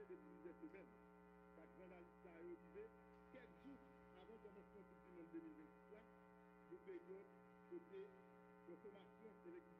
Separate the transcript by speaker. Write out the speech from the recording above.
Speaker 1: de plusieurs semaines. Par journaliste a dit quelques jours avant le commencement du monde 2026, nous payons côté consommation électrique